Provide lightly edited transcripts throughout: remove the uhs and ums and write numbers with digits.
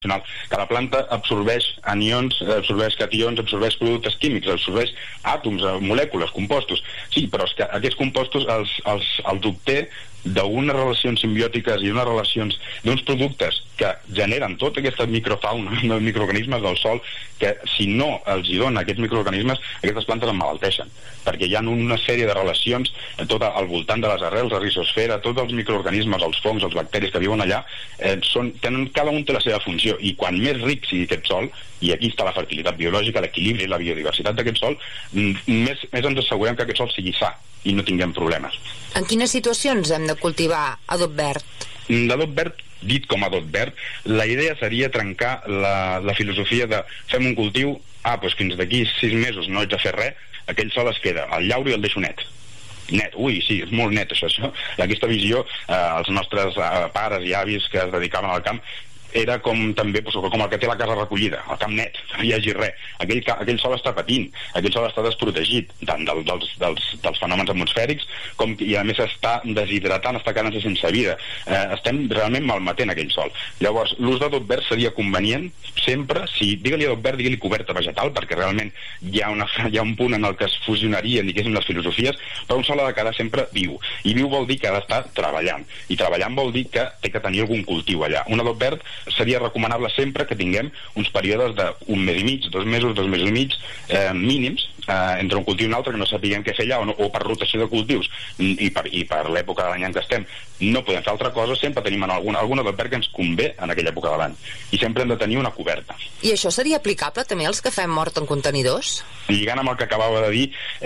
que la planta absorbeix anions, absorbeix cations, absorbeix productes químics, absorbeix àtoms, molècules, compostos. Sí, però és que aquests compostos els obté d'unes relacions simbiòtiques i unes relacions d'uns productes que generen tota aquesta microfauna, microorganismes del sòl, que si no els hi dona aquests microorganismes, aquestes plantes emmalalteixen, perquè hi ha una sèrie de relacions tot al voltant de les arrels, la rizosfera, tots els microorganismes, els fongs, els bacteris que viuen allà, cada un té la seva funció, i quan més ric sigui aquest sòl, i aquí està la fertilitat biològica, l'equilibri i la biodiversitat d'aquest sòl, més ens assegurem que aquest sòl sigui sa i no tinguem problemes. En quines situacions hem de cultivar adob verd? L'adob verd, dit com a adob verd, la idea seria trencar la filosofia de fem un cultiu, doncs fins d'aquí 6 mesos no haig de fer res, aquell sòl es queda, el llauro i el deixo net. Ui, sí, és molt net això. Aquesta visió, els nostres pares i avis que es dedicaven al camp, era com també com el que té la casa recollida, el camp net, no hi hagi res. Aquell sòl està patint, aquell sòl està desprotegit tant dels fenòmens atmosfèrics i a més està deshidratant, està quedant-se sense vida. Estem realment malmetent aquell sòl. Llavors, l'ús d'adob verd seria convenient sempre, si digue-li adob verd, digue-li coberta vegetal, perquè realment hi ha un punt en el que es fusionarien, diguéssim, les filosofies, però un sòl ha de quedar sempre viu. I viu vol dir que ha d'estar treballant. I treballant vol dir que té que tenir algun cultiu allà. Un adob verd seria recomanable sempre que tinguem uns períodes d'un mes i mig, 2 mesos i mig, mínims, entre un cultiu i un altre, que no sapiguem què fer allà, o per rotació de cultius, i per l'època de l'any en què estem, no podem fer altra cosa, sempre tenim alguna adob verd que ens convé en aquella època de l'any. I sempre hem de tenir una coberta. I això seria aplicable també als que fem mort en contenidors? Lligant amb el que acabava de dir,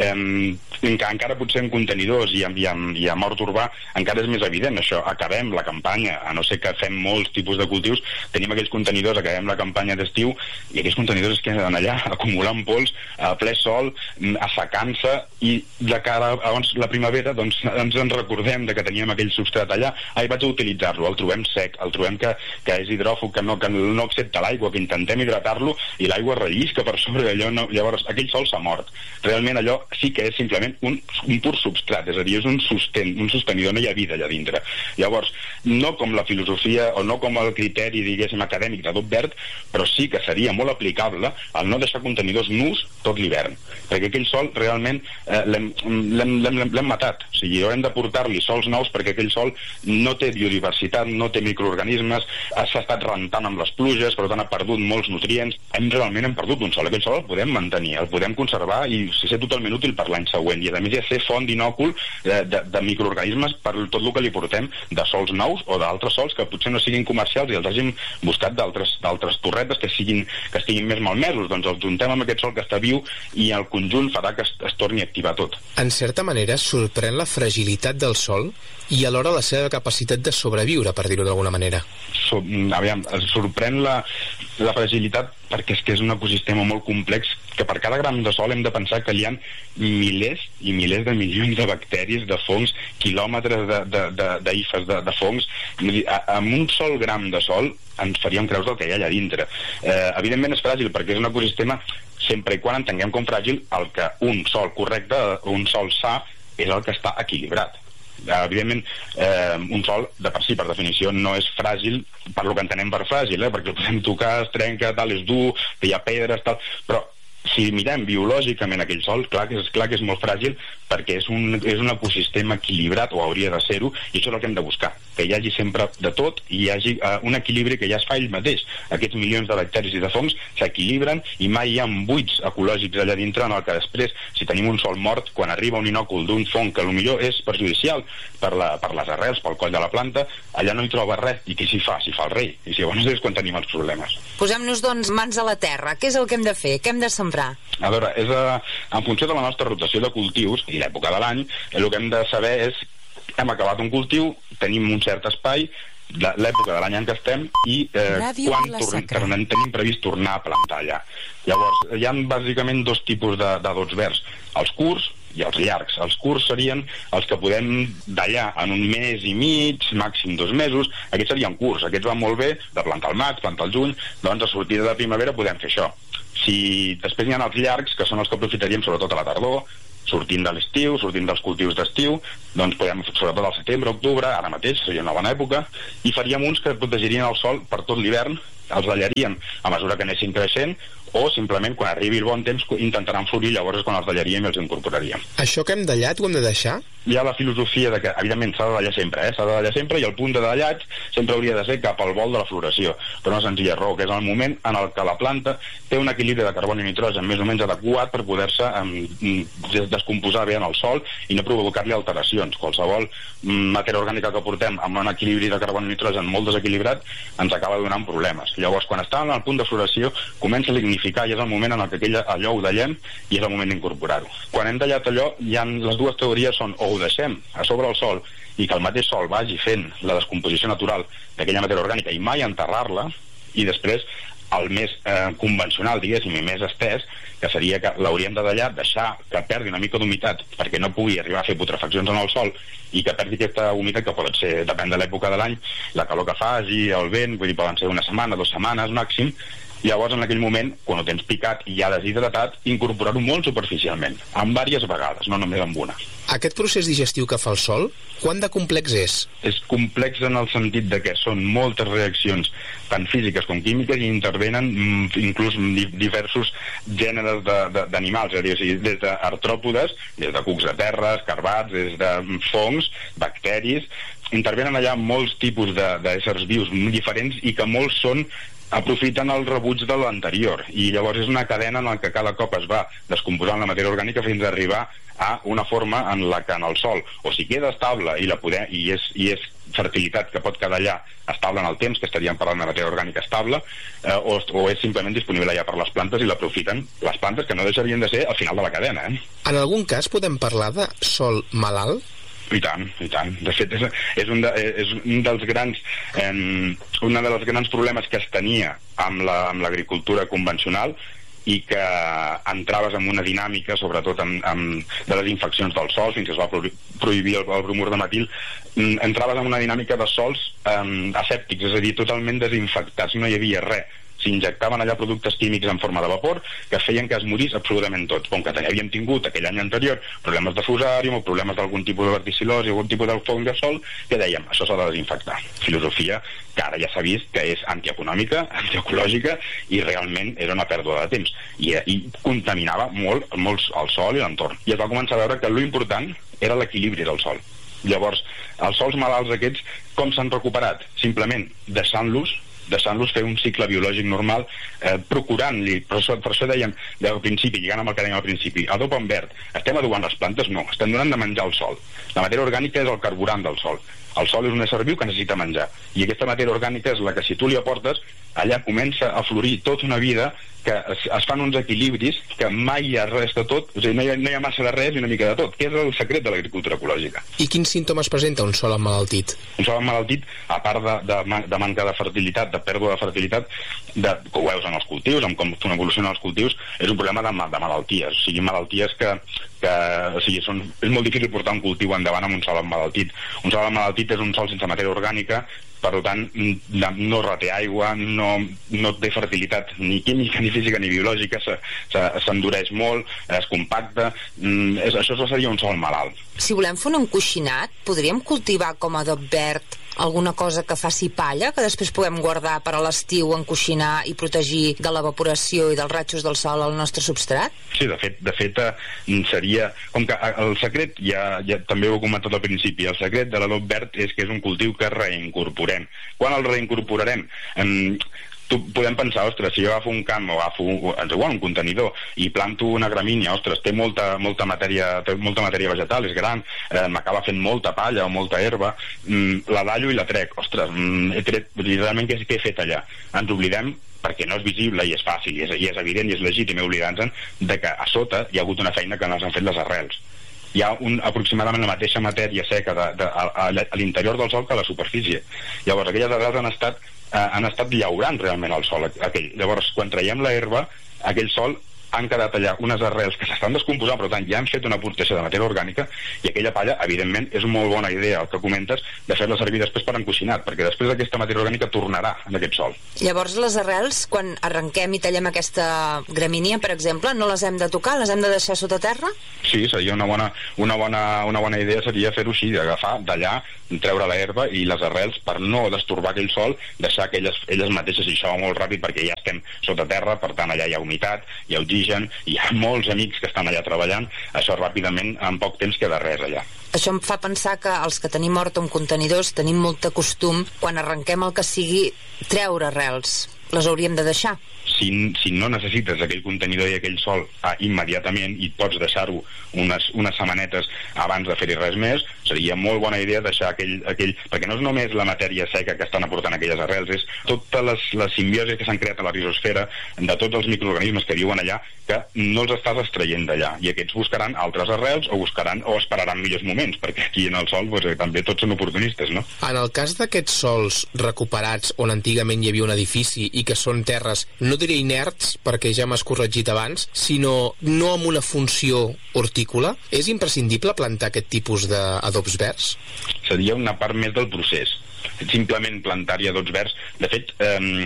encara potser en contenidors i a mort urbà encara és més evident això. Acabem la campanya, a no ser que fem molts tipus de cultius, tenim aquells contenidors, acabem la campanya d'estiu i aquells contenidors es queden allà acumulant pols a ple sol, assecant-se, i de cara a la primavera doncs ens recordem de que teníem aquell substrat allà, vaig a utilitzar-lo, el trobem sec, el trobem que és hidròfob, que no accepta l'aigua, que intentem hidratar-lo i l'aigua rellisca per sobre allò, llavors aquell sòl s'ha mort. Realment allò sí que és simplement un pur substrat, és a dir, és un sostenidor, no hi ha vida allà dintre. Llavors, no com la filosofia o no com el criteri, diguéssim, acadèmic d'adob verd, però sí que seria molt aplicable el no deixar contenidors nus tot l'hivern, perquè aquell sòl realment l'hem matat. O sigui, haurem de portar-li sòls nous perquè aquell sòl no té biodiversitat, no té microorganismes, s'ha estat rentant amb les pluges, per tant ha perdut molts nutrients. Realment hem perdut un sòl. Aquell sòl el podem mantenir, el podem conservar i ser totalment útil per l'any següent, i a més ja ser font d'inòcul de microorganismes per tot el que li portem de sòls nous o d'altres sòls que potser no siguin comercials i els hàgim buscat d'altres torretes que estiguin més malmesos. Doncs els juntem amb aquest sòl que està viu i el conjunt farà que es torni a activar tot. En certa manera sorprèn la fragilitat del sòl i alhora la seva capacitat de sobreviure, per dir-ho d'alguna manera. Sorprèn la fragilitat perquè és que és un ecosistema molt complex, que per cada gram de sòl hem de pensar que hi ha milers i milers de milions de bacteris, de fongs, quilòmetres d'hifes de fongs. Amb un sol gram de sòl ens faríem creus del que hi ha allà dintre. Evidentment és fràgil perquè és un ecosistema sempre i quan entenguem com fràgil el que un sòl correcte, un sòl sa, és el que està equilibrat. Evidentment, un sòl de per si, per definició, no és fràgil per lo que entenem per fràgil, perquè el podem tocar, es trenca, tal, és dur, que hi ha pedres, tal, però si mirem biològicament aquell sòl, clar que és molt fràgil perquè és un ecosistema equilibrat, o hauria de ser-ho, i això és el que hem de buscar, que hi hagi sempre de tot i hi hagi un equilibri que ja es fa ell mateix. Aquests milions de bacteris i de fongs s'equilibren i mai hi ha buits ecològics allà dintre en el que després, si tenim un sòl mort, quan arriba un inòcul d'un fong que potser és perjudicial per les arrels, pel coll de la planta, allà no hi troba res. I què s'hi fa? S'hi fa el rei. I llavors és quan tenim els problemes. Posem-nos, doncs, mans a la terra. Què és el que hem de fer? Què hem de sembrar? A veure, en funció de la nostra rotació de cultius i l'època de l'any, el que hem de saber és hem acabat un cultiu, tenim un cert espai, l'època de l'any en què estem i quan tenim previst tornar a plantar allà. Llavors, hi ha bàsicament 2 tipus d'adots verds, els curts i els llargs. Els curts serien els que podem dallar en un mes i mig, màxim 2 mesos. Aquests serien curts, aquests van molt bé de plantar al maig, plantar al juny, doncs a sortida de primavera podem fer això. Si després hi ha els llargs, que són els que aprofitaríem sobretot a la tardor, sortint de l'estiu, sortint dels cultius d'estiu, doncs podem, sobretot al setembre, octubre, ara mateix seria una bona època, i faríem uns que protegirien el sòl per tot l'hivern els dallaríem a mesura que anessin creixent, o simplement quan arribi el bon temps intentaran florir, llavors és quan els dallaríem i els incorporaríem. Això que hem dallat ho hem de deixar? Hi ha la filosofia de que, evidentment, s'ha de dallar sempre, s'ha de dallar sempre, i el punt de dallat sempre hauria de ser cap al vol de la floració, per una senzilla raó, que és el moment en el que la planta té un equilibri de carboni i nitrogen més o menys adequat per poder-se descomposar bé en el sòl i no provocar-li alteracions. Qualsevol matèria orgànica que portem amb un equilibri de carboni i nitrogen molt desequilibrat ens acaba donant problemes. Llavors, quan està en el punt de floració, comença a lignificar i és el moment en el que allò ho dallem i és el moment d'incorporar-ho. Quan hem dallat allò, les dues teories són o ho deixem a sobre el sòl i que el mateix sòl vagi fent la descomposició natural d'aquella matèria orgànica i mai enterrar-la, i després el més convencional, diguéssim, i més estès, que seria que l'hauríem de dallar, deixar que perdi una mica d'humitat perquè no pugui arribar a fer putrefaccions en el sòl i que perdi aquesta humitat, que pot ser, depèn de l'època de l'any, la calor que faci, el vent, vull dir, poden ser una setmana, 2 setmanes màxim. Llavors, en aquell moment, quan ho tens picat i ja deshidratat, incorporar-ho molt superficialment, amb diverses vegades, no només amb una. Aquest procés digestiu que fa el sòl, quant de complex és? És complex en el sentit de que són moltes reaccions, tant físiques com químiques, i intervenen inclús diversos gèneres d'animals, és a dir, des d'artròpodes, des de cucs de terra, escarbats, des de fongs, bacteris. Intervenen allà molts tipus d'éssers vius diferents i que molts aprofiten el rebuig de l'anterior, i llavors és una cadena en la que cada cop es va descomposant la matèria orgànica fins a arribar a una forma en la que en el sòl o si queda estable i és fertilitat que pot quedar allà estable en el temps, que estaríem parlant de matèria orgànica estable, o és simplement disponible allà per les plantes i l'aprofiten les plantes, que no deixarien de ser al final de la cadena. En algun cas podem parlar de sòl malalt? I tant, i tant. De fet, és un dels grans problemes que es tenia amb l'agricultura convencional i que entraves en una dinàmica, sobretot de les infeccions dels sòls, fins que es va prohibir el bromur de metil, entraves en una dinàmica de sòls asèptics, és a dir, totalment desinfectats, no hi havia res. S'injectaven allà productes químics en forma de vapor que feien que es morís absolutament tot. Com que havíem tingut aquell any anterior problemes de fusàrium o problemes d'algun tipus de verticil·losi o algun tipus de fong de sol, que dèiem, això s'ha de desinfectar. Filosofia que ara ja s'ha vist que és antieconòmica, antiecològica, i realment era una pèrdua de temps. I contaminava molt el sòl i l'entorn. I es va començar a veure que l'important era l'equilibri del sòl. Llavors, els sòls malalts aquests, com s'han recuperat? Simplement deixant-los fer un cicle biològic normal, procurant-li, per això dèiem al principi, lligant amb el que dèiem al principi, adob en verd. Estem adobant les plantes? No, estem donant de menjar al sòl. La matèria orgànica és el carburant del sòl. El sòl és un ésser viu que necessita menjar, i aquesta matèria orgànica és la que, si tu li aportes, allà comença a florir tota una vida, que es fan uns equilibris que mai hi ha res de tot, o sigui, no hi ha massa de res i una mica de tot, que és el secret de l'agricultura ecològica. I quins símptomes presenta un sòl emmalaltit? Un sòl emmalaltit, a part de manca de fertilitat, de pèrdua de fertilitat, que ho veus en els cultius, amb com evolucionen els cultius, és un problema de malalties, o sigui, malalties que és molt difícil portar un cultiu endavant amb un sòl emmalaltit. Un sòl emmalaltit és un sòl sense matèria orgànica, per tant no reté aigua, no té fertilitat ni química, ni física, ni biològica, s'endureix molt, es compacta, això seria un sòl malalt. Si volem fer un encoixinat, podríem cultivar com a adob verd alguna cosa que faci palla, que després puguem guardar per a l'estiu, encoixinar i protegir de l'evaporació i dels rajos del sol al nostre substrat? Sí, de fet seria... Com que el secret, ja també ho he comentat al principi, el secret de l'adob verd és que és un cultiu que reincorporem. Quan el reincorporarem? Podem pensar, ostres, si jo agafo un camp o agafo un contenidor i planto una gramínia, ostres, té molta matèria vegetal, és gran, m'acaba fent molta palla o molta herba, la dallo i la trec, ostres, he tret, realment què he fet allà? Ens oblidem, perquè no és visible i és fàcil, i és evident i és legítim oblidar-nos de que a sota hi ha hagut una feina que ens han fet les arrels. Hi ha aproximadament la mateixa matèria seca a l'interior del sòl que a la superfície. Llavors, aquelles arrels han estat llaurant realment el sòl aquell. Llavors, quan traiem l'herba, aquell sòl han quedat allà unes arrels que s'estan descomposant, per tant ja han fet una aportació de matèria orgànica, i aquella palla, evidentment, és una molt bona idea, el que comentes, de fer-la servir després per encoixinat, perquè després aquesta matèria orgànica tornarà en aquest sòl. Llavors les arrels, quan arrenquem i tallem aquesta gramínia, per exemple, no les hem de tocar, les hem de deixar sota terra? Sí, seria una bona idea seria fer-ho així, agafar d'allà, treure la herba i les arrels per no destorbar aquell sòl, deixar que elles mateixes, i això va molt ràpid perquè ja estem sota terra, per tant allà hi ha humitat, hi ha oxigen, hi ha molts amics que estan allà treballant, això ràpidament en poc temps queda res allà. Això em fa pensar que els que tenim hort amb contenidors tenim molt de costum, quan arrenquem el que sigui, treure arrels. Les hauríem de deixar. Si no necessites aquell contenidor i aquell sòl immediatament i pots deixar-ho unes setmanetes abans de fer-hi res més, seria molt bona idea deixar aquell... Perquè no és només la matèria seca que estan aportant aquelles arrels, és tota la simbiosi que s'han creat a la rizosfera de tots els microorganismes que viuen allà, que no els estàs extraient d'allà, i aquests buscaran altres arrels o esperaran millors moments, perquè aquí en el sòl també tots són oportunistes, no? En el cas d'aquests sòls recuperats on antigament hi havia un edifici i que són terres, no diré inerts, perquè ja m'has corregit abans, sinó no amb una funció hortícola, és imprescindible plantar aquest tipus d'adobs verds? Seria una part més del procés. Simplement plantar-hi adobs verds, de fet,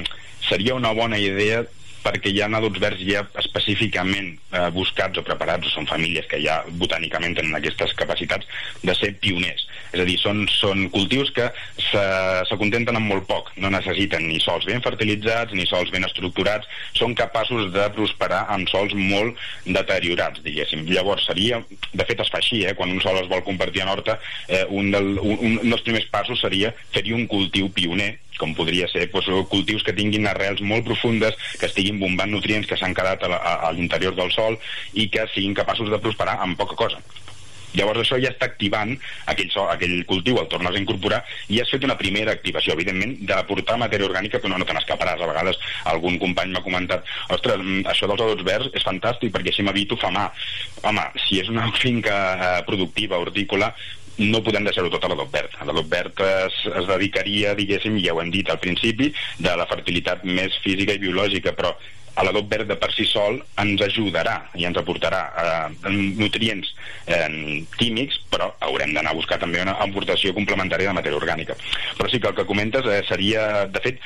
seria una bona idea perquè hi ha adobs verds ja específicament buscats o preparats, o són famílies que ja botànicament tenen aquestes capacitats de ser pioners. És a dir, són cultius que s'acontenten amb molt poc, no necessiten ni sòls ben fertilitzats ni sòls ben estructurats, són capaços de prosperar en sòls molt deteriorats, diguéssim. Llavors seria, de fet es fa així, quan un sòl es vol convertir en horta, un dels primers passos seria fer-hi un cultiu pioner, com podria ser cultius que tinguin arrels molt profundes, que estiguin bombant nutrients que s'han quedat a l'interior del sòl i que siguin capaços de prosperar amb poca cosa. Llavors això ja està activant aquell cultiu, el tornes a incorporar i has fet una primera activació, evidentment, d'aportar matèria orgànica, però no te n'escaparàs. A vegades algun company m'ha comentat: ostres, això dels adobs verds és fantàstic perquè així m'evito famar. Home, si és una finca productiva, hortícola, no podem deixar-ho tot a l'adob verd. L'adob verd es dedicaria, diguéssim, ja ho hem dit al principi, de la fertilitat més física i biològica, però l'adob verd de per si sol ens ajudarà i ens aportarà nutrients químics, però haurem d'anar a buscar també una aportació complementària de matèria orgànica. Però sí que el que comentes seria, de fet,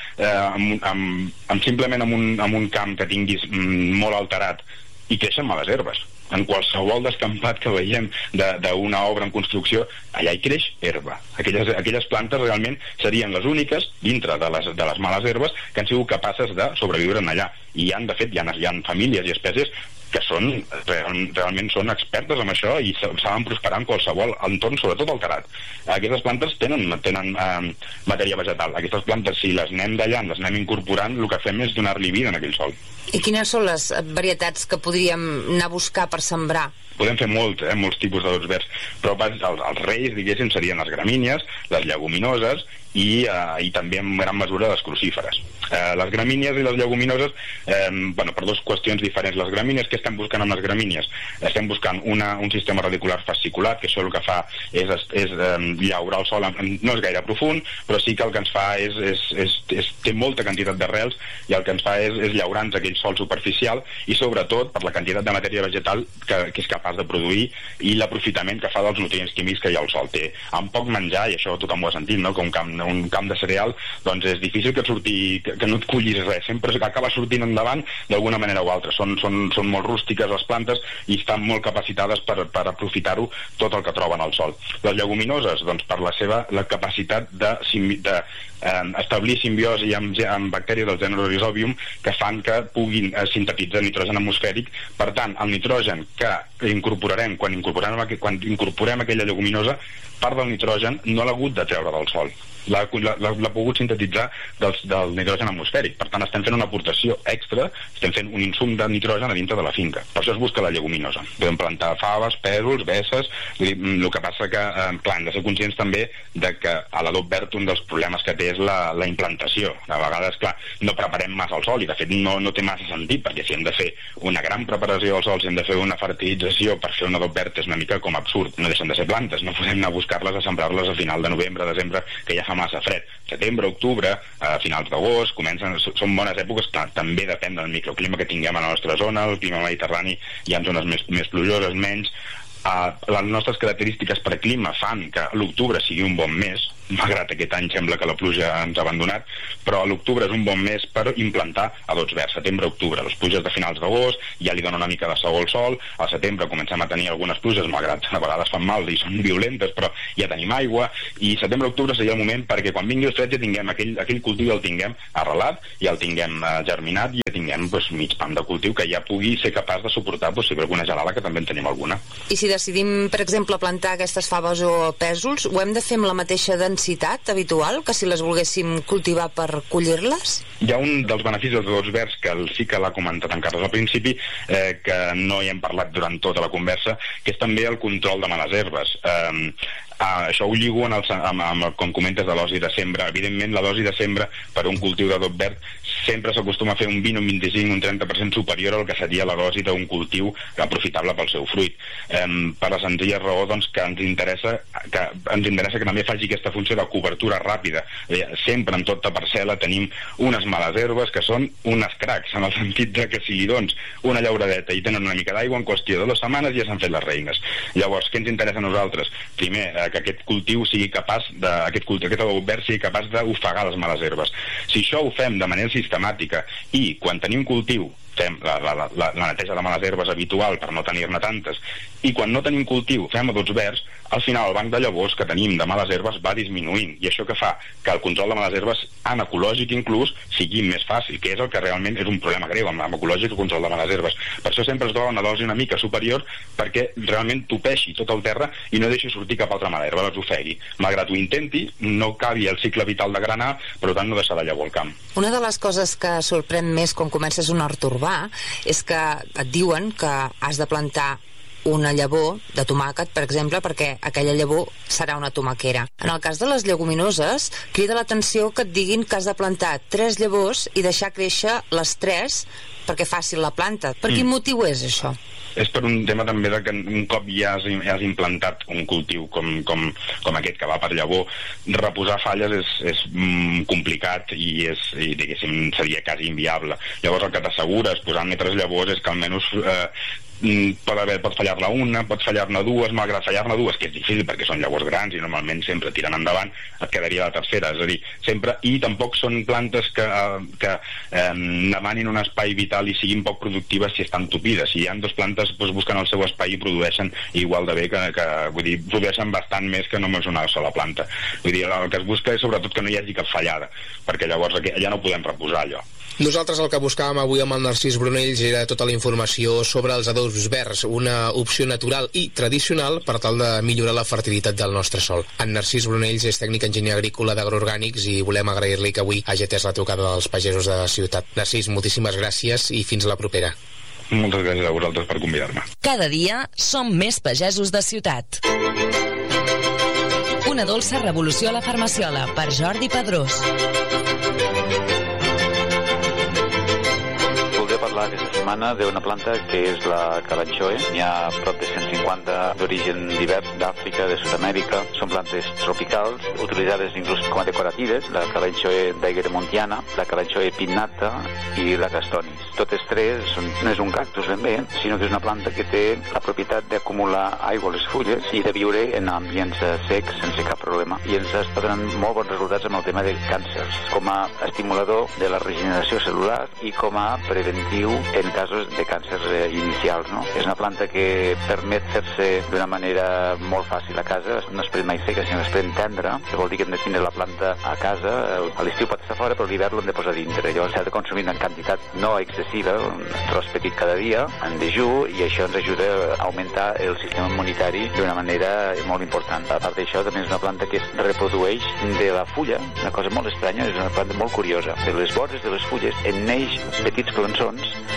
simplement amb un camp que tinguis molt alterat i creixen males herbes. En qualsevol descampat que veiem d'una obra en construcció, allà hi creix herba. Aquelles plantes realment serien les úniques, dintre de les males herbes, que han sigut capaces de sobreviure allà. I de fet, hi ha famílies i espècies que realment són expertes en això i saben prosperar en qualsevol entorn, sobretot alterat. Aquestes plantes tenen matèria vegetal. Aquestes plantes, si les anem tallant, les anem incorporant, el que fem és donar-li vida en aquell sòl. I quines són les varietats que podríem anar a buscar per sembrar? Podem fer molts tipus d'adobs verds, però els reis, diguéssim, serien les gramínies, les lleguminoses i també en gran mesura les crucíferes. Les gramínies i les lleguminoses, per dues qüestions diferents. Les gramínies, què estem buscant amb les gramínies? Estem buscant un sistema radicular fasciculat, que això el que fa és llaurar el sòl, no és gaire profund, però sí que el que ens fa té molta quantitat d'arrels i el que ens fa és llaurar-nos aquell sòl superficial i sobretot per la quantitat de matèria vegetal que és capaç de produir i l'aprofitament que fa dels nutrients químics que hi ha al sòl. Té amb poc menjar, i això tothom ho ha sentit, no? Que un camp de cereal, doncs és difícil que no et cullis res, sempre acaba sortint endavant d'alguna manera o altra. Són molt rústiques les plantes i estan molt capacitades per aprofitar-ho tot el que troben al sòl. Les lleguminoses, doncs per la capacitat de establir simbiosi amb bactèries del gènere Rhizobium que fan que puguin sintetitzar nitrogen atmosfèric. Per tant, el nitrogen que incorporarem quan incorporem aquella lleguminosa, part del nitrogen no l'ha hagut de treure del sòl, l'ha pogut sintetitzar del nitrogen atmosfèric. Per tant, estem fent una aportació extra, estem fent un insum de nitrogen a dintre de la finca. Per això es busca la lleguminosa. Podem plantar faves, pèrols, besses. El que passa que, clar, hem de ser conscients també de que a l'adob verd un dels problemes que té és la implantació. A vegades, clar, no preparem massa el sòl i de fet no té massa sentit, perquè si hem de fer una gran preparació al sòl, si hem de fer una fertilització per fer un adob verd és una mica com absurd. No deixen de ser plantes, no podem anar a buscar-les, a sembrar-les a final de novembre, desembre, que ja fa fa massa fred. Setembre, octubre, a finals d'agost, són bones èpoques, també depèn del microclima que tinguem a la nostra zona, el clima mediterrani hi ha zones més plujoses, menys. Les nostres característiques per clima fan que l'octubre sigui un bon mes, malgrat aquest any sembla que la pluja ens ha abandonat, però l'octubre és un bon mes per implantar adots verds, setembre-octubre. Les pluges de finals d'agost ja li donen una mica de sol al sol, al setembre comencem a tenir algunes pluges, malgrat a vegades fan mal i són violentes, però ja tenim aigua, i setembre-octubre seria el moment perquè quan vingui el fred ja tinguem aquell cultiu, el tinguem arrelat, ja el tinguem germinat, i ja tinguem mig pam de cultiu que ja pugui ser capaç de suportar alguna gelada, que també en tenim alguna. I si decidim, per exemple, plantar aquestes faves o pèsols, ho hem de fer amb la mateixa densitat habitual que si les volguéssim cultivar per collir-les? Hi ha un dels beneficis dels adots verds que sí que l'ha comentat en Carles al principi, que no hi hem parlat durant tota la conversa, que és també el control de males herbes. Això ho lligo com comentes de l'osi de sembra. Evidentment, la dosi de sembra per un cultiu d'adob verd sempre s'acostuma a fer un 20, un 25, un 30% superior al que seria la dosi d'un cultiu aprofitable pel seu fruit. Per la senzilla raó que ens interessa que també faci aquesta funció de cobertura ràpida. Sempre en tota parcel·la tenim unes males herbes que són unes cracs, en el sentit de que sigui una llauradeta i tenen una mica d'aigua, en qüestió de 2 setmanes ja s'han fet les reines. Llavors, què ens interessa a nosaltres? Primer, que aquest cultiu sigui capaç aquest adob verd sigui capaç d'ofegar les males herbes. Si això ho fem de manera sistemàtica i quan tenim cultiu fem la neteja de males herbes habitual per no tenir-ne tantes, i quan no tenim cultiu fem adots verds, al final el banc de llavors que tenim de males herbes va disminuint, i això que fa que el control de males herbes en ecològic inclús sigui més fàcil, que és el que realment és un problema greu amb ecològic, el control de males herbes. Per això sempre es dona una dosi una mica superior, perquè realment tupeixi tot el terra i no deixi sortir cap altra mala herba, les ofegui. Malgrat ho intenti, no acabi el cicle vital de granar, per tant no deixar de llavor al camp. Una de les coses que sorprèn més quan comences un hort urbà és que et diuen que has de plantar una llavor de tomàquet, per exemple, perquè aquella llavor serà una tomaquera. En el cas de les lleguminoses, crida l'atenció que et diguin que has de plantar 3 llavors i deixar créixer les 3 perquè faci la planta. Per quin motiu és això? És per un tema també de que un cop ja has implantat un cultiu com aquest que va per llavor, reposar falles és complicat i diguéssim seria quasi inviable. Llavors el que t'assegures posant-ne 3 llavors és que almenys pot fallar-ne una, pot fallar-ne dues, malgrat fallar-ne dues, que és difícil perquè són llavors grans i normalment sempre tiren endavant, et quedaria la tercera. És a dir, sempre, i tampoc són plantes que demanin un espai vital i siguin poc productives si estan tupides. Si hi ha 2 plantes, busquen el seu espai i produeixen igual de bé vull dir, produeixen bastant més que només una sola planta. Vull dir, el que es busca és sobretot que no hi hagi cap fallada, perquè llavors ja no podem reposar allò. Nosaltres el que buscàvem avui amb el Narcís Brunells era tota la informació sobre els adobs verds, una opció natural i tradicional per tal de millorar la fertilitat del nostre sòl. En Narcís Brunells és tècnic enginyer agrícola d'Agroorgànics i volem agrair-li que avui hagi atès la trucada dels pagesos de la ciutat. Narcís, moltíssimes gràcies i fins la propera. Moltes gràcies a vosaltres per convidar-me. Cada dia som més pagesos de ciutat. Una dolça revolució a la farmaciola per Jordi Pedrós. Parlar aquesta setmana d'una planta que és la calanchoe. N'hi ha prop de 150 d'origen divers d'Àfrica, de Sud-amèrica. Són plantes tropicals, utilitzades inclús com a decoratives, la calanchoe daigueremontiana, la calanchoe pinnata i la castonis. Totes 3 no és un cactus ben bé, sinó que és una planta que té la propietat d'acumular aigua a les fulles i de viure en ambients secs sense cap problema. I ens està donant molt bons resultats amb el tema de càncers, com a estimulador de la regeneració cel·lular i com a preventiu en casos de càncers inicials, no? És una planta que permet fer-se d'una manera molt fàcil a casa, no es pren mai seca, sinó es pren tendra, que vol dir que hem de tenir la planta a casa, a l'estiu pot estar fora, però l'hivern l'hem de posar dintre. Llavors s'ha de consumir en quantitat no excessiva, un tros petit cada dia, en dejú, i això ens ajuda a augmentar el sistema immunitari d'una manera molt important. A part d'això, també és una planta que es reprodueix de la fulla, una cosa molt estranya, és una planta molt curiosa. De les vores de les fulles en neix petits plançons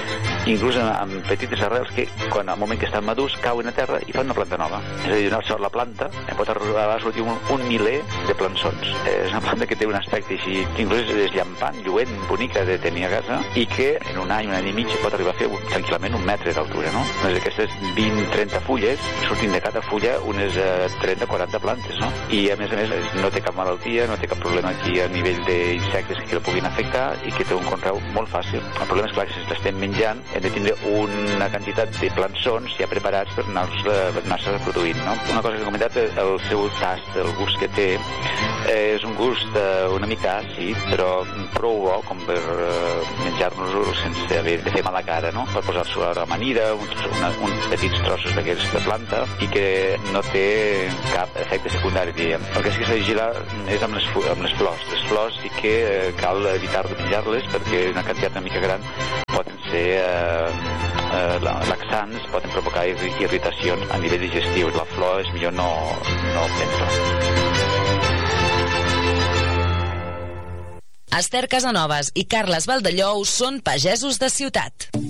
inclús amb petites arrels que, quan al moment que estan madurs, cauen a terra i fan una planta nova. És a dir, donar-se la planta pot arribar a sortir un miler de plançons. És una planta que té un aspecte així, que inclús és llampant, lluent, bonica de tenir a casa, i que en un any i mig pot arribar a fer tranquil·lament 1 metre d'altura, no? Doncs aquestes 20-30 fulles, surtin de cada fulla unes 30-40 plantes, no? I a més, no té cap malaltia, no té cap problema aquí a nivell d'insectes que la puguin afectar i que té un conreu molt fàcil. El problema és clar que si l'estem menjant hem de tindre una quantitat de plançons ja preparats per anar-se reproduint, no? Una cosa que he comentat, el seu tast, el gust que té, és un gust una mica àcid, però prou bo com per menjar-nos-ho sense haver de fer mala cara, no? Per posar-s'ho a l'amanida, uns petits trossos d'aquesta planta, i que no té cap efecte secundari, diguem. El que sí que s'ha de vigilar és amb les flors. Les flors sí que cal evitar de menjar-les perquè una quantitat una mica gran poden ser laxants, poden provocar irritacions a nivell digestiu. La flor és millor no prendre-la. Esther Casanovas i Carles Valdellou són pagesos de ciutat.